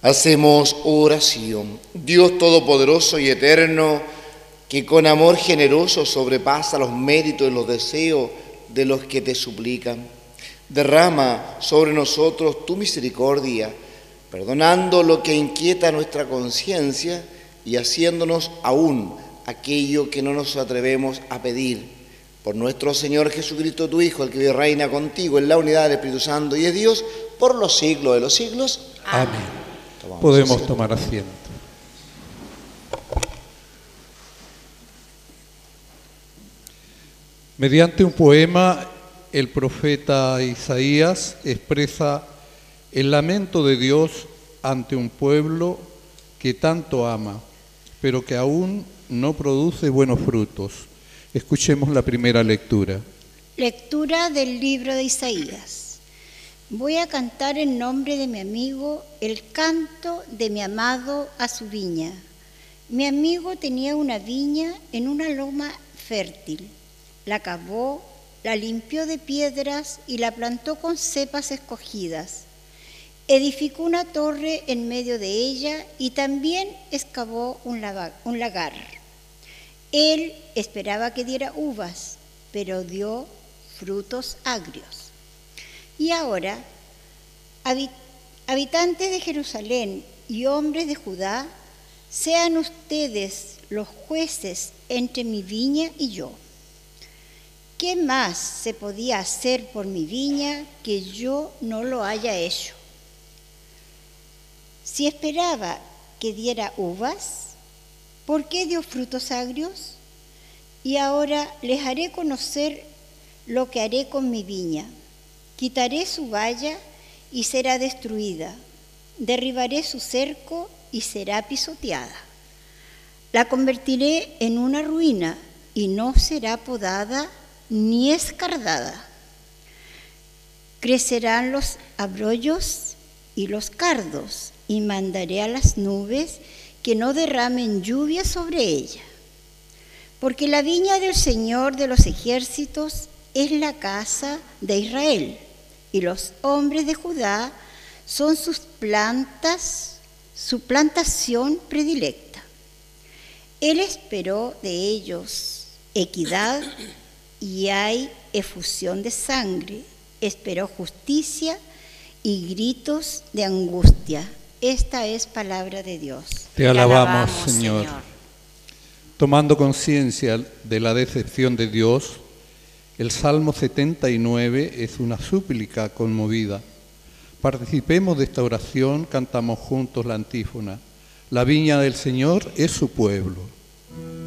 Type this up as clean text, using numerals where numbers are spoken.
Hacemos oración. Dios Todopoderoso y Eterno, que con amor generoso sobrepasa los méritos y los deseos de los que te suplican, derrama sobre nosotros tu misericordia, perdonando lo que inquieta nuestra conciencia y haciéndonos aún aquello que no nos atrevemos a pedir. Por nuestro Señor Jesucristo, tu Hijo, el que vive y reina contigo en la unidad del Espíritu Santo y es Dios por los siglos de los siglos. Amén. Podemos tomar asiento. Mediante un poema, el profeta Isaías expresa el lamento de Dios ante un pueblo que tanto ama, pero que aún no produce buenos frutos. Escuchemos la primera lectura. Lectura del libro de Isaías. Voy a cantar en nombre de mi amigo el canto de mi amado a su viña. Mi amigo tenía una viña en una loma fértil. La cavó, la limpió de piedras y la plantó con cepas escogidas. Edificó una torre en medio de ella y también excavó un lagar. Él esperaba que diera uvas, pero dio frutos agrios. Y ahora, habitantes de Jerusalén y hombres de Judá, sean ustedes los jueces entre mi viña y yo. ¿Qué más se podía hacer por mi viña que yo no lo haya hecho? Si esperaba que diera uvas, ¿por qué dio frutos agrios? Y ahora les haré conocer lo que haré con mi viña. Quitaré su valla y será destruida. Derribaré su cerco y será pisoteada. La convertiré en una ruina y no será podada ni escardada. Crecerán los abrollos y los cardos, y mandaré a las nubes que no derramen lluvia sobre ella. Porque la viña del Señor de los ejércitos es la casa de Israel, y los hombres de Judá son sus plantas, su plantación predilecta. Él esperó de ellos equidad y hay efusión de sangre, esperó justicia y gritos de angustia. Esta es palabra de Dios. Te alabamos, Señor. Tomando conciencia de la decepción de Dios, el Salmo 79 es una súplica conmovida. Participemos de esta oración, cantamos juntos la antífona. La viña del Señor es su pueblo.